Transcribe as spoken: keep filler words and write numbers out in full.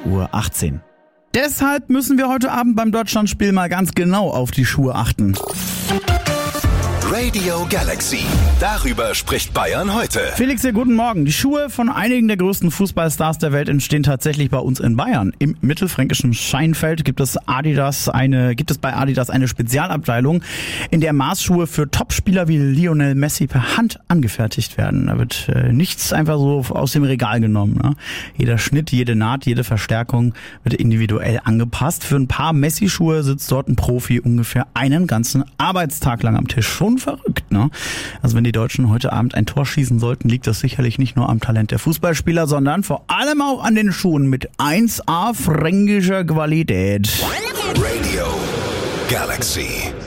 Uhr achtzehn. Deshalb müssen wir heute Abend beim Deutschlandspiel mal ganz genau auf die Schuhe achten. Radio Galaxy. Darüber spricht Bayern heute. Felix, hier, guten Morgen. Die Schuhe von einigen der größten Fußballstars der Welt entstehen tatsächlich bei uns in Bayern. Im mittelfränkischen Scheinfeld gibt es Adidas eine, gibt es bei Adidas eine Spezialabteilung, in der Maßschuhe für Topspieler wie Lionel Messi per Hand angefertigt werden. Da wird äh, nichts einfach so aus dem Regal genommen. Ne? Jeder Schnitt, jede Naht, jede Verstärkung wird individuell angepasst. Für ein paar Messi-Schuhe sitzt dort ein Profi ungefähr einen ganzen Arbeitstag lang am Tisch. Schon verrückt, ne? Also wenn die Deutschen heute Abend ein Tor schießen sollten, liegt das sicherlich nicht nur am Talent der Fußballspieler, sondern vor allem auch an den Schuhen mit eins A fränkischer Qualität. Radio Galaxy.